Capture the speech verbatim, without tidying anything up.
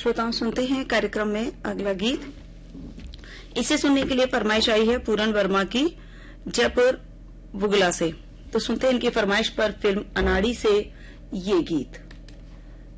श्रोताओं, सुनते हैं कार्यक्रम में अगला गीत। इसे सुनने के लिए फरमाइश आई है पूरन वर्मा की जयपुर बुगला से। तो सुनते हैं इनकी फरमाइश पर फिल्म अनाड़ी से ये गीत।